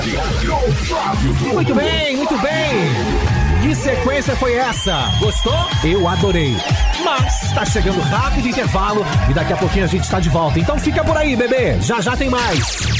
Muito bem, muito bem. Que sequência foi essa? Gostou? Eu adorei. Mas tá chegando rápido o intervalo e daqui a pouquinho a gente tá de volta. Então fica por aí, bebê. Já já tem mais.